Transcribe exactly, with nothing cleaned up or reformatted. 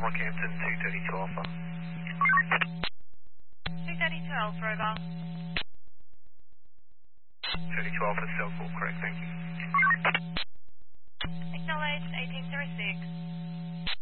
Rockhampton, two thirty-two Alpha. two thirty-two Alpha, over. thirty-two Alpha, cell call, correct, thank you.